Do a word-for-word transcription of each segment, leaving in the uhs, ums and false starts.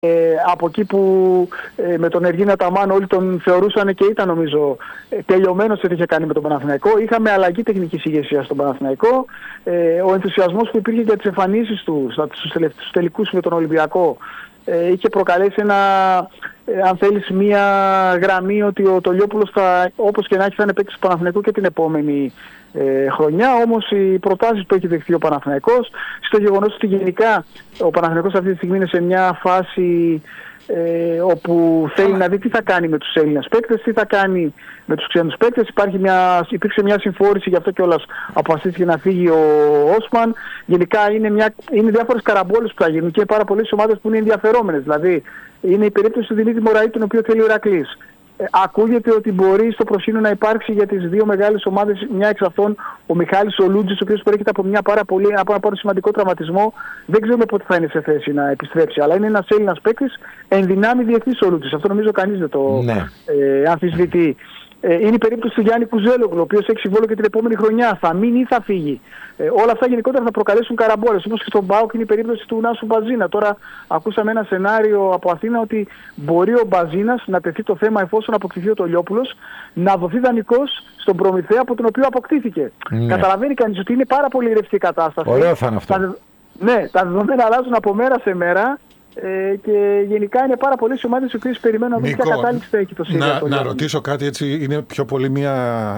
Ε, από εκεί που ε, με τον Εργίνα Ταμάν όλοι τον θεωρούσαν και ήταν νομίζω ε, τελειωμένος σε τι είχε κάνει με τον Παναθηναϊκό. Είχαμε αλλαγή τεχνικής ηγεσίας στον Παναθηναϊκό. Ε, ο ενθουσιασμός που υπήρχε για τις εμφανίσεις του στους τελικούς με τον Ολυμπιακό ε, είχε προκαλέσει ένα, ε, αν θέλεις, μία γραμμή ότι ο Τολιόπουλος θα, όπως και να έχει, θα είναι παίκτης του Παναθηναϊκού και την επόμενη Ε, χρονιά. Όμως οι προτάσεις που έχει δεχθεί ο Παναθηναϊκός, στο γεγονός ότι γενικά ο Παναθηναϊκός αυτή τη στιγμή είναι σε μια φάση ε, όπου θέλει να δει τι θα κάνει με τους Έλληνες παίκτες, τι θα κάνει με τους ξένους παίκτες. Υπάρχει μια, υπήρξε μια συμφόρηση, γι' αυτό κιόλας αποφασίστηκε να φύγει ο Όσμαν. Γενικά είναι, μια, είναι διάφορες καραμπόλες που θα γίνουν και είναι πάρα πολλές ομάδες που είναι ενδιαφερόμενες. Δηλαδή είναι η περίπτωση του Δημήτρη Μωραή, τον οποίο θέλει ο Ηρακλής. Ακούγεται ότι μπορεί στο προσκήνιο να υπάρξει για τις δύο μεγάλες ομάδες, μια εξ αυτών ο Μιχάλης ο Λούτζης, ο οποίος προέρχεται από μια πάρα πολύ, από ένα πάρα σημαντικό τραυματισμό. Δεν ξέρουμε πότε θα είναι σε θέση να επιστρέψει, αλλά είναι ένας Έλληνας παίκτης εν δυνάμει διεθνής ο Λούτζης. Αυτό νομίζω κανείς δεν το ναι. ε, αμφισβητεί. Ε, είναι η περίπτωση του Γιάννη Κουζέλογλου, ο οποίος έχει συμβόλαιο και την επόμενη χρονιά. Θα μείνει ή θα φύγει. Ε, όλα αυτά γενικότερα θα προκαλέσουν καραμπόλες. Όπως και στον ΠΑΟΚ είναι η περίπτωση του Νάσου Μπαζίνα. Τώρα ακούσαμε ένα σενάριο από Αθήνα ότι μπορεί ο Μπαζίνας να τεθεί το θέμα, εφόσον αποκτηθεί ο Τολιόπουλος, να δοθεί δανεικός στον Προμηθέα από τον οποίο αποκτήθηκε. Ναι. Καταλαβαίνει κανείς ότι είναι πάρα πολύ ρευστή η κατάσταση. Ωραίο θα είναι αυτό. Τα, ναι, τα δεδομένα αλλάζουν από μέρα σε μέρα. Ε, και γενικά είναι πάρα πολλές ομάδες οι οποίες περιμένουν να δουν ποια κατάληξη θα έχει το ΣΥΡΙΑ. Να, να ρωτήσω κάτι έτσι, είναι πιο πολύ μια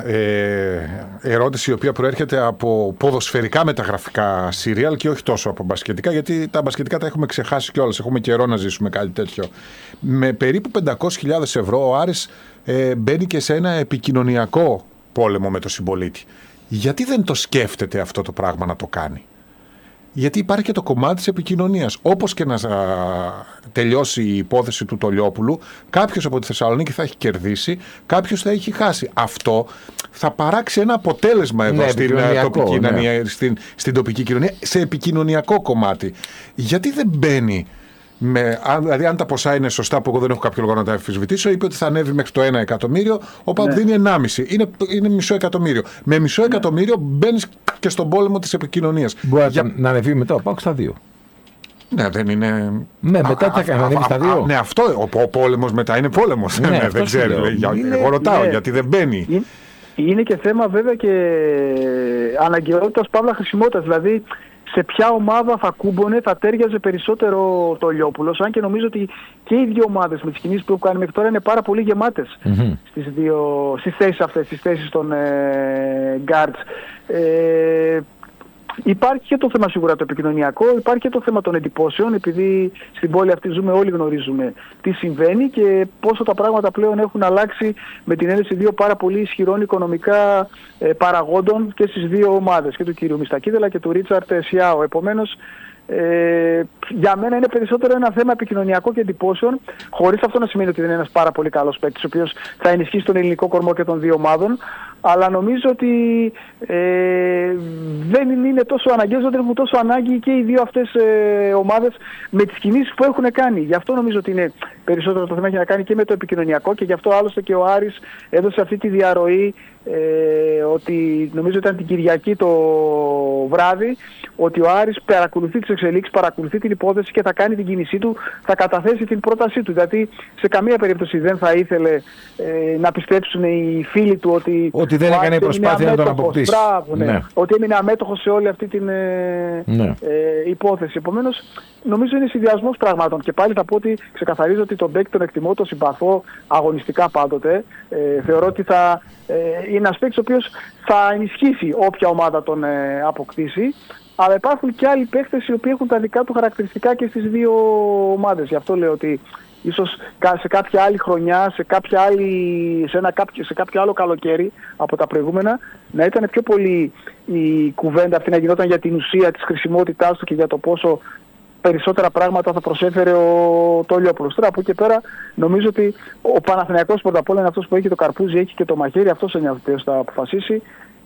ε, ερώτηση η οποία προέρχεται από ποδοσφαιρικά μεταγραφικά σύριαλ και όχι τόσο από μπασκετικά, γιατί τα μπασκετικά τα έχουμε ξεχάσει κιόλας, έχουμε καιρό να ζήσουμε κάτι τέτοιο. Με περίπου πεντακόσιες χιλιάδες ευρώ ο Άρης ε, μπαίνει και σε ένα επικοινωνιακό πόλεμο με τον συμπολίτη. Γιατί δεν το σκέφτεται αυτό το πράγμα να το κάνει? Γιατί υπάρχει και το κομμάτι της επικοινωνίας. Όπως και να τελειώσει η υπόθεση του Τολιόπουλου, κάποιος από τη Θεσσαλονίκη θα έχει κερδίσει, κάποιος θα έχει χάσει. Αυτό θα παράξει ένα αποτέλεσμα εδώ, ναι, στην, τοπική, ναι. στην, στην τοπική κοινωνία, σε επικοινωνιακό κομμάτι. Γιατί δεν μπαίνει? Με, δηλαδή, αν τα ποσά είναι σωστά, που εγώ δεν έχω κάποιο λόγο να τα αμφισβητήσω, είπε ότι θα ανέβει μέχρι το ένα εκατομμύριο, ο ΠΑΟΚ ναι. δίνει ενάμιση. Είναι, είναι μισό εκατομμύριο. Με μισό ναι. εκατομμύριο μπαίνεις και στον πόλεμο της επικοινωνίας. Μπορεί Για... να ανεβεί μετά ο ΠΑΟΚ στα δύο. Ναι, δεν είναι. Ναι, μετά θα ανέβει στα δύο. Ναι, αυτό. Ο, ο πόλεμος μετά είναι πόλεμος. Ναι, ναι, δεν ξέρω. Είναι, εγώ ρωτάω, ναι. γιατί δεν μπαίνει. Είναι, είναι και θέμα βέβαια και αναγκαιότητας παύλα χρησιμότητας. Δηλαδή, σε ποια ομάδα θα κούμπονε, θα τέριαζε περισσότερο ο Τολιόπουλος, αν και νομίζω ότι και οι δύο ομάδες με τις κινήσεις που έχουν κάνει μέχρι τώρα είναι πάρα πολύ γεμάτες mm-hmm. στις, δύο, στις θέσεις αυτές, στις θέσεις των ε, guards. Ε, Υπάρχει και το θέμα σίγουρα το επικοινωνιακό, υπάρχει και το θέμα των εντυπώσεων, επειδή στην πόλη αυτή ζούμε, όλοι γνωρίζουμε τι συμβαίνει και πόσο τα πράγματα πλέον έχουν αλλάξει με την ένεση δύο πάρα πολύ ισχυρών οικονομικά ε, παραγόντων και στις δύο ομάδες, και του κ. Μιστακίδελα και του Ρίτσαρτ Σιάο. Επομένως, Ε, για μένα είναι περισσότερο ένα θέμα επικοινωνιακό και εντυπώσεων, χωρίς αυτό να σημαίνει ότι δεν είναι ένας πάρα πολύ καλός παίκτης, ο οποίος θα ενισχύσει τον ελληνικό κορμό και των δύο ομάδων, αλλά νομίζω ότι ε, δεν είναι τόσο αναγκαίο, δεν έχουν τόσο ανάγκη και οι δύο αυτές ε, ομάδες με τις κινήσεις που έχουν κάνει. Γι' αυτό νομίζω ότι είναι περισσότερο το θέμα έχει να κάνει και με το επικοινωνιακό, και γι' αυτό άλλωστε και ο Άρης έδωσε αυτή τη διαρροή, ε, ότι νομίζω ήταν την Κυριακή το βράδυ, ότι ο Άρης παρακολουθεί τις εξελίξεις, παρακολουθεί την υπόθεση και θα κάνει την κίνησή του, θα καταθέσει την πρότασή του. Γιατί σε καμία περίπτωση δεν θα ήθελε ε, να πιστέψουν οι φίλοι του ότι, ότι δεν έκανε προσπάθεια να τον αποκτήσει. Μπράβο, ναι. Ναι. Ότι έμεινε αμέτωχος σε όλη αυτή την ε, ναι. ε, υπόθεση. Επομένως, νομίζω είναι συνδυασμός πραγμάτων. Και πάλι θα πω ότι ξεκαθαρίζω ότι τον παίκτη τον εκτιμώ, τον συμπαθώ αγωνιστικά πάντοτε. Ε, θεωρώ ότι θα ε, είναι ένας παίκτης ο οποίος θα ενισχύσει όποια ομάδα τον ε, αποκτήσει. Αλλά υπάρχουν και άλλοι παίκτες οι οποίοι έχουν τα δικά του χαρακτηριστικά και στις δύο ομάδες. Γι' αυτό λέω ότι ίσως σε κάποια άλλη χρονιά, σε, κάποια άλλη, σε, ένα, κάποιο, σε κάποιο άλλο καλοκαίρι από τα προηγούμενα, να ήταν πιο πολύ η κουβέντα αυτή να γινόταν για την ουσία της χρησιμότητάς του και για το πόσο περισσότερα πράγματα θα προσέφερε ο Τολιόπουλος. Τώρα από εκεί και πέρα νομίζω ότι ο Παναθηναϊκός πρώτα απ' όλα είναι αυτός που έχει το καρπούζι, έχει και το μαχαίρι, αυτός είναι αυτός θα αποφασίσει. Και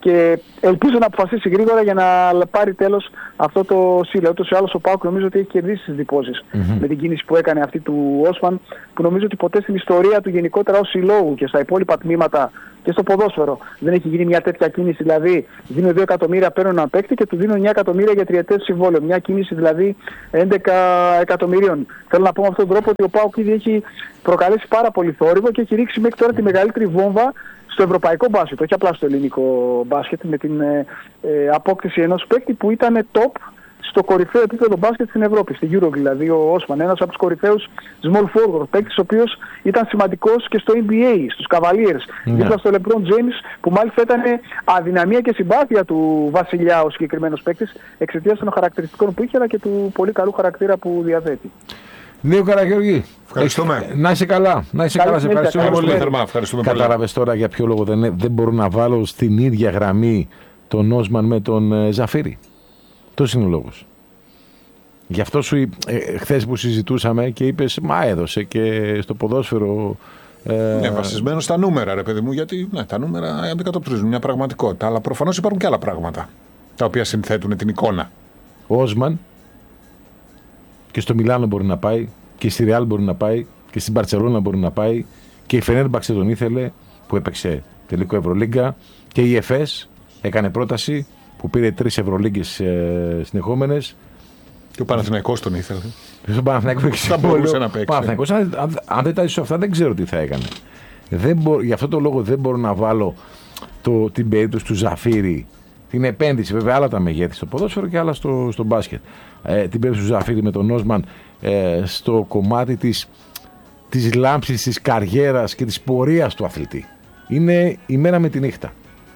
και ελπίζω να αποφασίσει γρήγορα για να πάρει τέλος αυτό το σύλλογο. Ούτως ή άλλως ο ΠΑΟΚ νομίζω ότι έχει κερδίσει τις εντυπώσεις mm-hmm. με την κίνηση που έκανε αυτή του Όσμαν, που νομίζω ότι ποτέ στην ιστορία του γενικότερα ως συλλόγου και στα υπόλοιπα τμήματα και στο ποδόσφαιρο δεν έχει γίνει μια τέτοια κίνηση. Δηλαδή, δίνω δύο εκατομμύρια, παίρνω έναν παίκτη και του δίνω εννιά εκατομμύρια για τριετές συμβόλαιο. Μια κίνηση δηλαδή έντεκα εκατομμυρίων. Θέλω να πω με αυτόν τον τρόπο ότι ο ΠΑΟΚ ήδη έχει προκαλέσει πάρα πολύ θόρυβο και έχει ρίξει μέχρι τώρα τη μεγαλύτερη βόμβα στο ευρωπαϊκό μπάσκετ, όχι απλά στο ελληνικό μπάσκετ, με την ε, ε, απόκτηση ενός παίκτη που ήταν top στο κορυφαίο επίπεδο μπάσκετ στην Ευρώπη, στη Euro δηλαδή, ο Όσμαν, ένας από τους κορυφαίους small forward, παίκτης ο οποίος ήταν σημαντικός και στο N B A, στους Cavaliers, yeah. δίπλα στο LeBron James, που μάλιστα ήταν αδυναμία και συμπάθεια του βασιλιά ο συγκεκριμένος παίκτης, εξαιτίας των χαρακτηριστικών που είχε, αλλά και του πολύ καλού χαρακτήρα που διαθέτει. Νίκο Καραγεωργή, ευχαριστούμε. Να είσαι καλά. Να είσαι καλά, σε ευχαριστούμε πολύ. Κατάλαβες τώρα για ποιο λόγο δεν, δεν μπορώ να βάλω στην ίδια γραμμή τον Όσμαν με τον ε, Ζαφίρι. Αυτός είναι ο λόγος. Γι' αυτό σου ε, χθες που συζητούσαμε και είπες, μα έδωσε και στο ποδόσφαιρο. Ε, ναι, βασισμένο στα νούμερα, ρε παιδί μου, γιατί ναι, τα νούμερα αντικατοπτρίζουν μια πραγματικότητα. Αλλά προφανώς υπάρχουν και άλλα πράγματα τα οποία συνθέτουν την εικόνα. Ο Όσμαν και στο Μιλάνο μπορεί να πάει, και στη Ρεάλ μπορεί να πάει, και στην Μπαρτσελόνα μπορεί να πάει, και η Φενέρμπαξε τον ήθελε, που έπαιξε τελικό Ευρωλίγκα, και η ΕΦΕΣ έκανε πρόταση που πήρε τρεις Ευρωλίγκες ε, συνεχόμενες. Και ο Παναθηναϊκός τον ήθελε. Στον Παναθηναϊκό θα μπορούσε να παίξει. Παναθηναϊκός, αν, αν, αν δεν τα είσαι αυτά, δεν ξέρω τι θα έκανε. Δεν μπο, γι' αυτό το λόγο δεν μπορώ να βάλω το, την περίπτωση του Ζαφίρι, την επένδυση, βέβαια άλλα τα μεγέθη στο ποδόσφαιρο και άλλα στο, στο μπάσκετ. Ε, την περίπτωση του Ζαφίρι με τον Όσμαν ε, στο κομμάτι της, της λάμψης της καριέρας και της πορείας του αθλητή. Είναι η μέρα με τη νύχτα.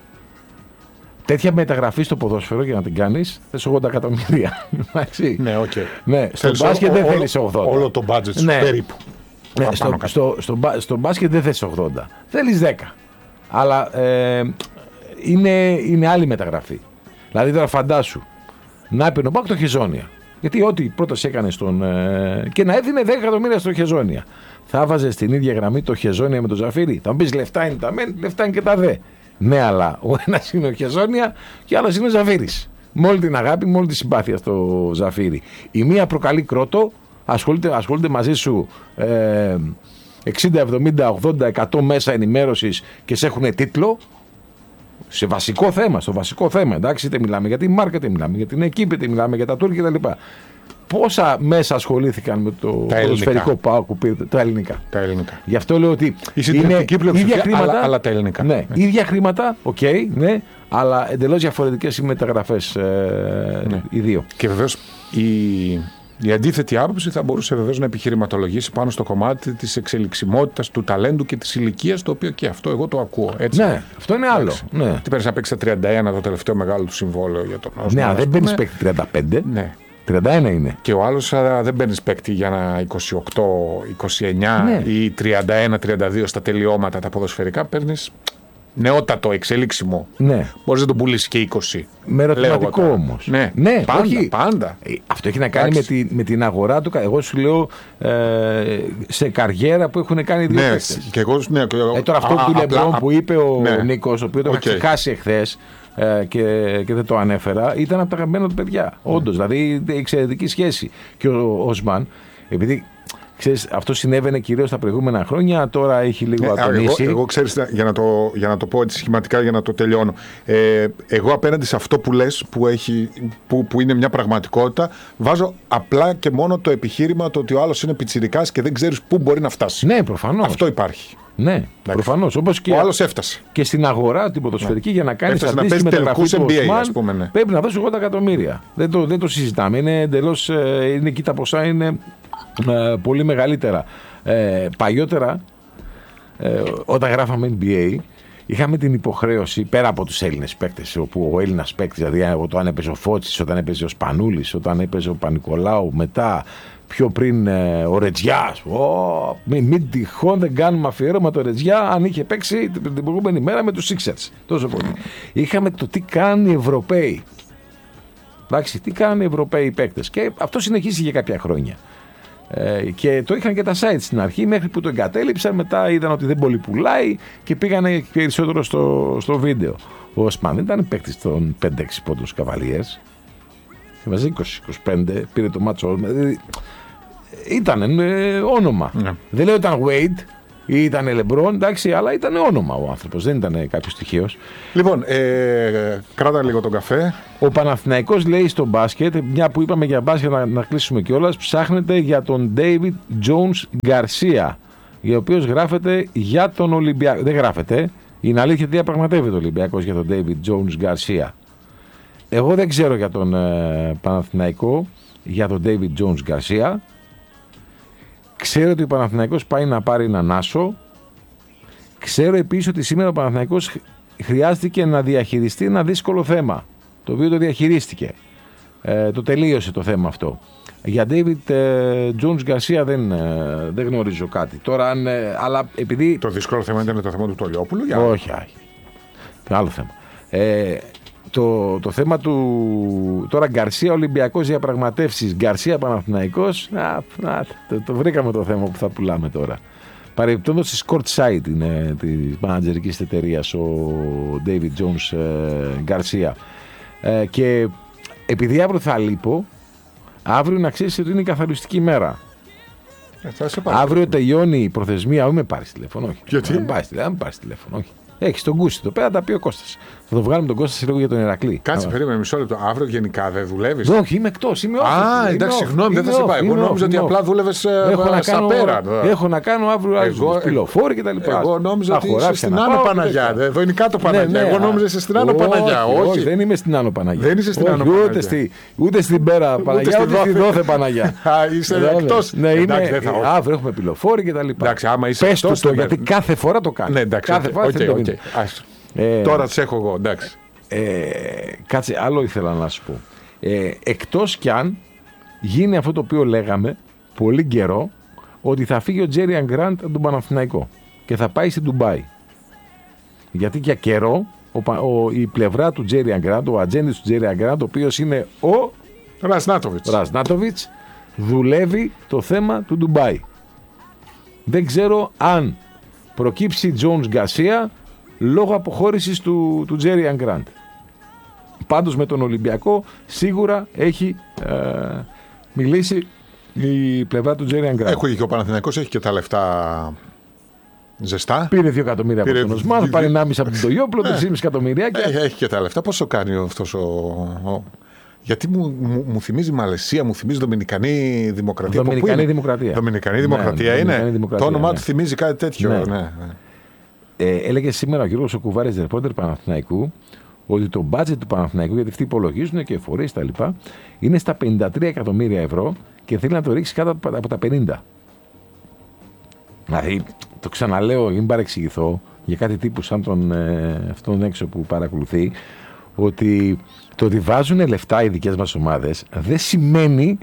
Τέτοια μεταγραφή στο ποδόσφαιρο για να την κάνεις θες ογδόντα εκατομμύρια. Ναι, οκ. Okay. Ναι, στο μπάσκετ δεν θέλεις ογδόντα. Όλο το budget σου, ναι. περίπου. Ναι, στο, στο, στο, στο μπάσκετ δεν θες ογδόντα. Θέλεις δέκα. Αλλά ε, είναι, είναι άλλη μεταγραφή. Δηλαδή τώρα φαντάσου να έπαιρνε ο ΠΑΟΚ το Χεζόνια. Γιατί ό,τι πρόταση έκανε στον. Ε, και να έδινε δέκα εκατομμύρια στο Χεζόνια. Θα βάζε στην ίδια γραμμή το Χεζόνια με το Ζαφίρι. Θα μου πει λεφτά είναι τα μεν, λεφτά είναι και τα δε. Ναι, αλλά ο ένας είναι ο Χεζόνια και ο άλλος είναι ο Ζαφίρις. Με όλη την αγάπη, με όλη τη συμπάθεια στο Ζαφίρι. Η μία προκαλεί κρότο, ασχολείται, ασχολείται μαζί σου ε, εξήντα, εβδομήντα, ογδόντα, εκατό μέσα ενημέρωσης και σε έχουν τίτλο. Σε βασικό θέμα, στο βασικό θέμα. Εντάξει, είτε μιλάμε για τη μάρκα, είτε μιλάμε για την εκείπη, είτε μιλάμε για τα τουρ κτλ. Πόσα μέσα ασχολήθηκαν με το ποδοσφαιρικό ΠΑΟΚ που πήρε, τα ελληνικά. Τα ελληνικά. Γι' αυτό λέω ότι η συντριπτική πλειοψηφία, χρήματα, αλλά, αλλά τα ελληνικά. Ναι, ναι. Ίδια χρήματα, οκ, okay, ναι, αλλά εντελώς διαφορετικές οι μεταγραφές ε, ναι. οι δύο. Και βεβαίως η, η αντίθετη άποψη θα μπορούσε βεβαίως να επιχειρηματολογήσει πάνω στο κομμάτι της εξελιξιμότητας, του ταλέντου και της ηλικίας, το οποίο και αυτό εγώ το ακούω. Έτσι. Ναι, αυτό είναι άλλο. Ναι. Τι παίρνει να παίξει τα τριάντα ένα το τελευταίο μεγάλο του συμβόλαιο για τον Όσμαν. Ναι, δεν παίρνει παίκτη τριάντα πέντε. Ναι. τριάντα ένα είναι. Και ο άλλος δεν παίρνει παίκτη για ένα είκοσι οκτώ είκοσι εννιά ναι. ή τριάντα ένα τριάντα δύο στα τελειώματα τα ποδοσφαιρικά. Παίρνει νεότατο, εξελίξιμο. Ναι. Μπορείς να τον πουλήσει και είκοσι. Με ερωτηματικό όμως. Ναι, ναι, πάντα, όχι. πάντα. Αυτό έχει να κάνει με, τη, με την αγορά του. Εγώ σου λέω ε, σε καριέρα που έχουν κάνει δύο ναι, παίκτες. Και εγώ, ναι, και εγώ, ε, τώρα αυτό α, του Λεμπρόν που είπε ο ναι. Νίκος, ο οποίος το okay. είχα ξεχάσει εχθές ε, και, και δεν το ανέφερα, ήταν από τα αγαπημένα του παιδιά. Mm. Όντως, δηλαδή εξαιρετική σχέση. Και ο Όσμαν, επειδή ξέρεις, αυτό συνέβαινε κυρίως τα προηγούμενα χρόνια, τώρα έχει λίγο ε, ατονίσει. Εγώ, εγώ ξέρεις, για να, το, για να το πω έτσι σχηματικά, για να το τελειώνω. Ε, εγώ απέναντι σε αυτό που λες, που, έχει, που, που είναι μια πραγματικότητα, βάζω απλά και μόνο το επιχείρημα το ότι ο άλλος είναι πιτσιρικάς και δεν ξέρεις πού μπορεί να φτάσει. Ναι, προφανώς. Αυτό υπάρχει. Ναι, προφανώς. Όπως και ο άλλος έφτασε. Και στην αγορά την ποδοσφαιρική ναι. για να κάνεις αντίστοιχη μεταγραφή του Όσμαν, ναι. πρέπει να δώσεις ογδόντα εκατομμύρια. Δεν το, δεν το συζητάμε. Είναι εντελώς, είναι εκεί τα ποσά είναι ε, πολύ μεγαλύτερα. Ε, παλιότερα, ε, όταν γράφαμε N B A, είχαμε την υποχρέωση, πέρα από τους Έλληνες παίκτες, όπου ο Έλληνας παίκτης, δηλαδή όταν έπαιζε ο Φώτσης, όταν έπαιζε ο Σπανούλης, όταν έπαιζε ο Πανικολάου, μετά πιο πριν ε, ο Ρετζιάς. Oh, μην, μην τυχόν δεν κάνουμε αφιέρωμα το Ρετζιά αν είχε παίξει την προηγούμενη μέρα με τους Sixers. Τόσο πολύ. Είχαμε το τι κάνουν οι Ευρωπαίοι. Εντάξει, τι κάνουν οι Ευρωπαίοι παίκτες. Και αυτό συνεχίσει για κάποια χρόνια. Ε, και το είχαν και τα site στην αρχή, μέχρι που το εγκατέλειψαν. Μετά είδαν ότι δεν πολύ πουλάει και πήγανε περισσότερο στο, στο βίντεο. Ο Οσμάν δεν ήταν παίκτης των πέντε έξι πόντους Καβαλιές. Μαζί είκοσι είκοσι πέντε πήρε το μάτσο. Δηλαδή, ήταν ε, όνομα. Ναι. Δεν λέω ήταν Wade ή ήταν LeBron, εντάξει, αλλά ήταν όνομα ο άνθρωπος. Δεν ήταν κάποιος τυχαίος. Λοιπόν, ε, κράτα λίγο τον καφέ. Ο Παναθηναϊκός λέει στο μπάσκετ, μια που είπαμε για μπάσκετ να, να κλείσουμε κιόλας, ψάχνεται για τον David Jones Garcia, ο οποίος γράφεται για τον Ολυμπιακό. Δεν γράφεται. Είναι αλήθεια ότι διαπραγματεύεται ο Ολυμπιακός για τον David Jones Garcia. Εγώ δεν ξέρω για τον ε, Παναθηναϊκό, για τον David Jones Garcia. Ξέρω ότι ο Παναθηναϊκός πάει να πάρει έναν άσο. Ξέρω επίσης ότι σήμερα ο Παναθηναϊκός χρειάστηκε να διαχειριστεί ένα δύσκολο θέμα, το οποίο το διαχειρίστηκε. Ε, το τελείωσε το θέμα αυτό. Για David ε, Jones Garcia δεν, ε, δεν γνωρίζω κάτι. Τώρα, αν, ε, αλλά επειδή... Το δύσκολο θέμα ήταν το θέμα του Τολιόπουλου. Για... Όχι, όχι. Άλλο θέμα. Ε, το, το θέμα του... Τώρα Γκαρσία Ολυμπιακός διαπραγματεύσεις, Γκαρσία Παναθηναϊκός, α, α, το, το βρήκαμε το θέμα που θα πουλάμε τώρα. Παρεμπιπτόντως στη Courtside είναι της μανατζερικής εταιρείας ο David Jones ε, Γκαρσία. Ε, και επειδή αύριο θα λείπω, αύριο να ξέρεις ότι είναι η καθαριστική μέρα. Ε, αύριο τελειώνει η προθεσμία. Όχι με πάρεις τηλέφωνο, όχι. Γιατί? Δεν με πάρεις τηλέφωνο, όχι. Έχει τον Κούστη εδώ πέρα, τα πει ο Κώστας. Θα το βγάλουμε τον Κώστα σε λίγο για τον Ηρακλή. Κάτσε, περίμενε μισό λεπτό. Αύριο γενικά δεν δουλεύεις? Όχι, είμαι εκτός. Είμαι όφη. Α, εντάξει, συγγνώμη, δεν θα σε πάει. Εγώ νόμιζα ότι απλά δούλευες στα πέρα. Έχω να κάνω αύριο πυλοφόροι κτλ. Εγώ νόμιζα ότι είσαι στην Άνω Παναγιά. Εδώ είναι κάτω Παναγιά. Εγώ νόμιζα είσαι στην Άνω Παναγιά. Όχι, δεν είμαι στην Άνω Παναγιά. Δεν είσαι στην Άνω Παναγιά. Ούτε στην Πέρα Παναγιά, ούτε στη Δόθε Παναγιά. Είσαι εκτός. Αύριο έχουμε πυλοφόροι κτλ. Πες του το, γιατί κάθε φορά το κάνει. Κάθε φορά. Ε, Τώρα τις έχω εγώ, εντάξει. Ε, κάτσε, άλλο ήθελα να σου πω. Ε, εκτός κι αν γίνει αυτό το οποίο λέγαμε πολύ καιρό, ότι θα φύγει ο Τζέριαν Γκραντ από τον Παναθηναϊκό και θα πάει στην Ντουμπάι. Γιατί για καιρό ο, ο, η πλευρά του Τζέριαν Γκραντ, ο ατζέντης του Τζέριαν Γκραντ, ο οποίος είναι ο Ρασνάτοβιτς, Ρασνάτοβιτς, δουλεύει το θέμα του Ντουμπάι. Δεν ξέρω αν προκύψει Jones Γκαρσία λόγω αποχώρησης του, του Τζέριαν Γκραντ. Πάντως με τον Ολυμπιακό σίγουρα έχει ε, μιλήσει η πλευρά του Τζέριαν Γκραντ. Έχω και ο Παναθηναϊκός, έχει και τα λεφτά ζεστά. Πήρε δύο εκατομμύρια από τον Οσμάν, πάρει ενάμιση από τον Τογιόπουλο, τρία κόμμα πέντε εκατομμυριάκια. Έχει, έχει και τα λεφτά. Πόσο κάνει αυτός ο... ο... Γιατί μου, μου, μου θυμίζει Μαλαισία, μου θυμίζει Δομινικανή Δημοκρατία. Δομινικανή Δημοκρατία. Δομινικανή Δημοκρατία ναι, είναι. Δομινικανή Δημοκρατία, το όνομά ναι. του θυμίζει κάτι τέτοιο. Ναι. Ναι, ναι. Ε, έλεγε σήμερα ο Γιώργος Κουβάρης, ρεπόρτερ Παναθηναϊκού, ότι το μπάτζετ του Παναθηναϊκού, γιατί αυτοί υπολογίζουν και εφορίες τα λοιπά, είναι στα πενήντα τρία εκατομμύρια ευρώ και θέλει να το ρίξει κάτω από τα πενήντα. Δηλαδή, το ξαναλέω, μην παρεξηγηθώ για κάτι τύπου σαν τον ε, αυτόν έξω που παρακολουθεί, ότι το ότι βάζουν λεφτά οι δικές μας ομάδες δεν σημαίνει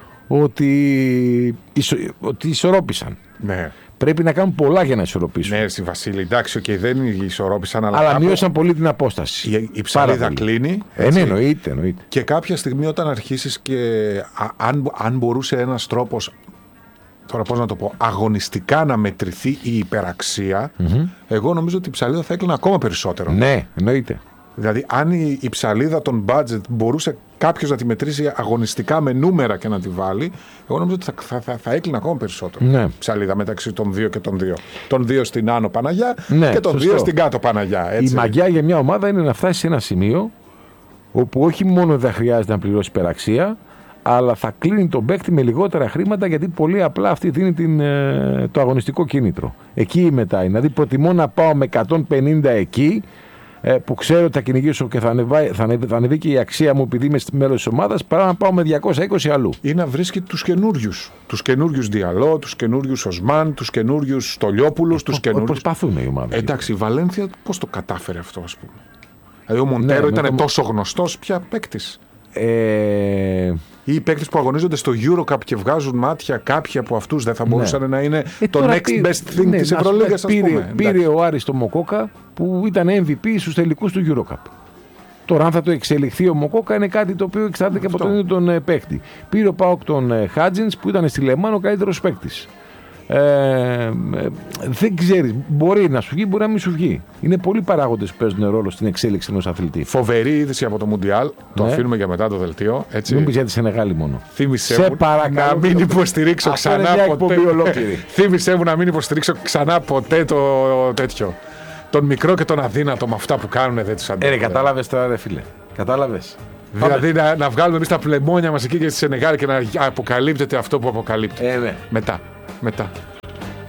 ότι, ισο, ότι ισορρόπησαν. Ναι. Πρέπει να κάνουν πολλά για να ισορροπήσουν. Ναι, στη Βασίλη, εντάξει, okay, δεν ισορρόπησαν, αλλά. Αλλά κάπου... μείωσαν πολύ την απόσταση. Η, η ψαλίδα κλείνει. Ε, ναι, εννοείται, εννοείται. Και κάποια στιγμή όταν αρχίσεις και. Α, αν, αν μπορούσε ένας τρόπος. Τώρα πώς να το πω. Αγωνιστικά να μετρηθεί η υπεραξία. Mm-hmm. Εγώ νομίζω ότι η ψαλίδα θα έκλεινε ακόμα περισσότερο. Ναι, εννοείται. Δηλαδή, αν η, η ψαλίδα των budget μπορούσε κάποιος να τη μετρήσει αγωνιστικά με νούμερα και να τη βάλει, εγώ νομίζω ότι θα, θα, θα, θα έκλεινε ακόμα περισσότερο. Ναι. Ψαλίδα μεταξύ των δύο και των δύο. Των δύο στην Άνω Παναγιά ναι, και των σωστό. δύο στην Κάτω Παναγιά. Έτσι. Η μαγιά για μια ομάδα είναι να φτάσει σε ένα σημείο όπου όχι μόνο δεν χρειάζεται να πληρώσει υπεραξία, αλλά θα κλείνει τον παίκτη με λιγότερα χρήματα, γιατί πολύ απλά αυτή δίνει την, ε, το αγωνιστικό κίνητρο. Εκεί μετά είναι. Δηλαδή, προτιμώ να πάω με εκατόν πενήντα εκεί, που ξέρω ότι θα κυνηγήσω και θα, ανεβά, θα, ανεβ, θα ανεβεί και η αξία μου επειδή είμαι μέλος της ομάδας, παρά να πάω με διακόσια είκοσι αλλού. Ή να βρίσκει τους καινούριους. Τους καινούριους Διαλό, τους καινούριους Οσμάν, τους καινούριους Στολιόπουλους, τους καινούριους. Προσπαθούν οι ομάδες. Εντάξει, η Βαλένθια πώς το κατάφερε αυτό, ας πούμε. Δηλαδή, ο Μοντέρο ναι, ήταν το... τόσο γνωστός πια παίκτης. Ε... Ή οι παίκτες που αγωνίζονται στο Eurocup και βγάζουν μάτια, κάποιοι από αυτούς δεν θα μπορούσαν ναι. να είναι ε, το next πήρε, best thing ναι, της Ευρωλίγας, ας πήρε, πούμε. Πήρε ο Άρης το Μοκόκα που ήταν εμ βι πι στους τελικούς του Eurocup. Τώρα, αν θα το εξελιχθεί ο Μοκόκα είναι κάτι το οποίο εξαρτάται και από τον ίδιο τον ε, παίκτη. Πήρε ο ΠΑΟΚ τον ε, Χάτζινς που ήταν στη Λεμάν ο καλύτερος παίκτης. Ε, ε, δεν ξέρεις, μπορεί να σου βγει, μπορεί να μην σου βγει. Είναι πολλοί παράγοντες που παίζουν ρόλο στην εξέλιξη ενός αθλητή. Φοβερή είδηση από το Μουντιάλ. Το Ναι. αφήνουμε για μετά το δελτίο. Έτσι. Μην πεις για τη Σενεγάλη μόνο. Θύμησέ Σε μου παρακαλώ, να μην υποστηρίξω αυτό ξανά είναι μια ποτέ. εκπομπή ολόκληρη. Θύμησέ μου να μην υποστηρίξω ξανά ποτέ το τέτοιο. Τον μικρό και τον αδύνατο με αυτά που κάνουν δεν τους Ε, αντέχω. ρε, κατάλαβες τώρα, ρε φίλε. Κατάλαβες. Δηλαδή να, να βγάλουμε εμείς τα πλεμόνια μας εκεί και στη Σενεγάλη και να αποκαλύπτεται αυτό που αποκαλύπτεται. Ε, ναι. Μετά. Μετά.